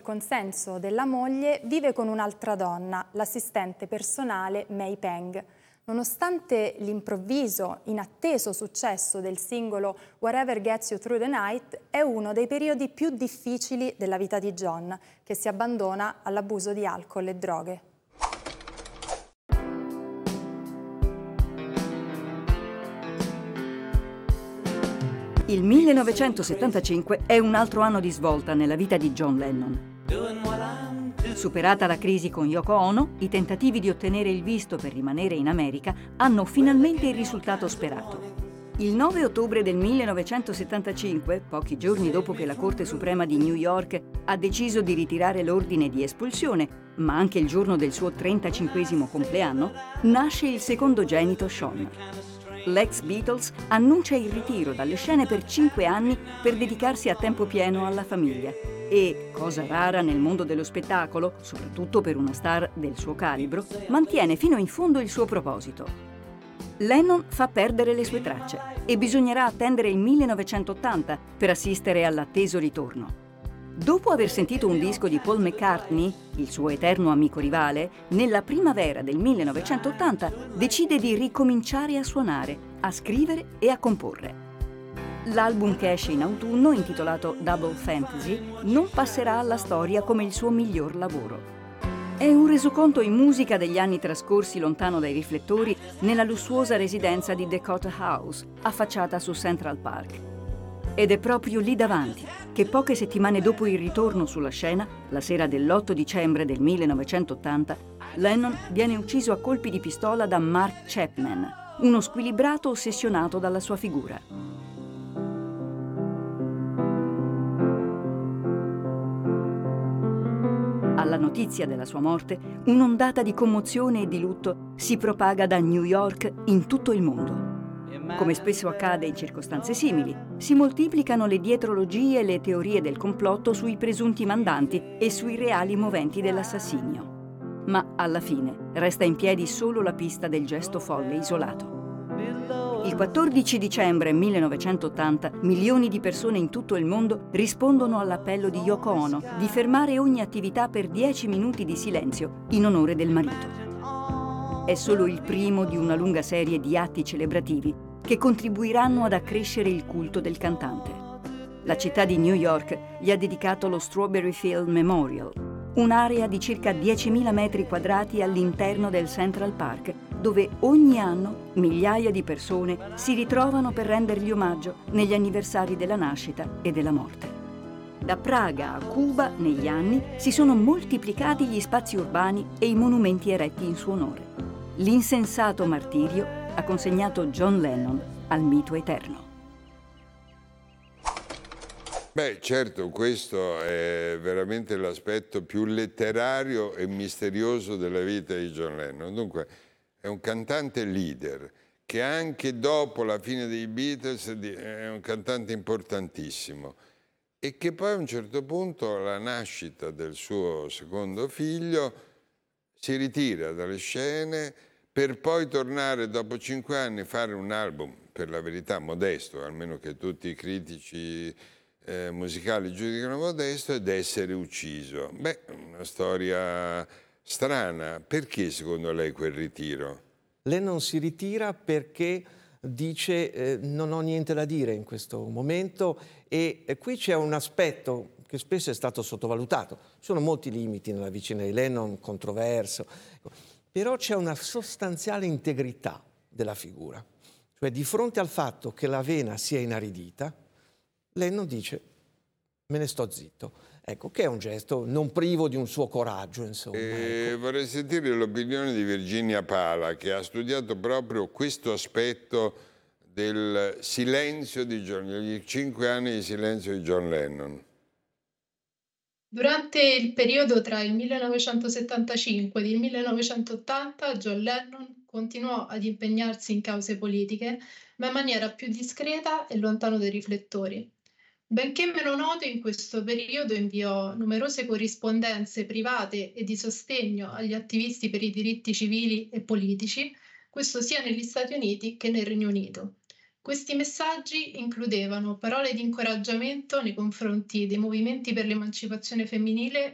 consenso della moglie, vive con un'altra donna, l'assistente personale May Peng. Nonostante l'improvviso, inatteso successo del singolo Whatever Gets You Through the Night, è uno dei periodi più difficili della vita di John, che si abbandona all'abuso di alcol e droghe. Il 1975 è un altro anno di svolta nella vita di John Lennon. Superata la crisi con Yoko Ono, i tentativi di ottenere il visto per rimanere in America hanno finalmente il risultato sperato. Il 9 ottobre del 1975, pochi giorni dopo che la Corte Suprema di New York ha deciso di ritirare l'ordine di espulsione, ma anche il giorno del suo 35° compleanno, nasce il secondogenito Sean. L'ex Beatles annuncia il ritiro dalle scene per 5 anni per dedicarsi a tempo pieno alla famiglia e, cosa rara nel mondo dello spettacolo, soprattutto per una star del suo calibro, mantiene fino in fondo il suo proposito. Lennon fa perdere le sue tracce e bisognerà attendere il 1980 per assistere all'atteso ritorno. Dopo aver sentito un disco di Paul McCartney, il suo eterno amico rivale, nella primavera del 1980 decide di ricominciare a suonare, a scrivere e a comporre. L'album che esce in autunno, intitolato Double Fantasy, non passerà alla storia come il suo miglior lavoro. È un resoconto in musica degli anni trascorsi lontano dai riflettori nella lussuosa residenza di Dakota House, affacciata su Central Park. Ed è proprio lì davanti che poche settimane dopo il ritorno sulla scena, la sera dell'8 dicembre del 1980, Lennon viene ucciso a colpi di pistola da Mark Chapman, uno squilibrato ossessionato dalla sua figura. Alla notizia della sua morte, un'ondata di commozione e di lutto si propaga da New York in tutto il mondo. Come spesso accade in circostanze simili, si moltiplicano le dietrologie e le teorie del complotto sui presunti mandanti e sui reali moventi dell'assassinio. Ma alla fine resta in piedi solo la pista del gesto folle isolato. Il 14 dicembre 1980 milioni di persone in tutto il mondo rispondono all'appello di Yoko Ono di fermare ogni attività per 10 minuti di silenzio in onore del marito. È solo il primo di una lunga serie di atti celebrativi che contribuiranno ad accrescere il culto del cantante. La città di New York gli ha dedicato lo Strawberry Field Memorial, un'area di circa 10.000 metri quadrati all'interno del Central Park, dove ogni anno migliaia di persone si ritrovano per rendergli omaggio negli anniversari della nascita e della morte. Da Praga a Cuba, negli anni, si sono moltiplicati gli spazi urbani e i monumenti eretti in suo onore. L'insensato martirio ha consegnato John Lennon al mito eterno. Beh, certo, questo è veramente l'aspetto più letterario e misterioso della vita di John Lennon. Dunque, è un cantante leader che anche dopo la fine dei Beatles è un cantante importantissimo e che poi a un certo punto, alla nascita del suo secondo figlio, si ritira dalle scene per poi tornare dopo 5 anni a fare un album, per la verità modesto, almeno che tutti i critici musicali giudicano modesto, ed essere ucciso. Beh, una storia strana. Perché secondo lei quel ritiro? Lennon si ritira perché dice non ho niente da dire in questo momento e qui c'è un aspetto che spesso è stato sottovalutato. Ci sono molti limiti nella vicenda di Lennon, controverso, però c'è una sostanziale integrità della figura. Cioè di fronte al fatto che la vena sia inaridita, Lennon dice me ne sto zitto. Ecco, che è un gesto non privo di un suo coraggio, insomma. Ecco. Vorrei sentire l'opinione di Virginia Pala, che ha studiato proprio questo aspetto del silenzio di gli 5 anni di silenzio di John Lennon. Durante il periodo tra il 1975 ed il 1980, John Lennon continuò ad impegnarsi in cause politiche, ma in maniera più discreta e lontano dai riflettori. Benché meno noto, in questo periodo inviò numerose corrispondenze private e di sostegno agli attivisti per i diritti civili e politici, questo sia negli Stati Uniti che nel Regno Unito. Questi messaggi includevano parole di incoraggiamento nei confronti dei movimenti per l'emancipazione femminile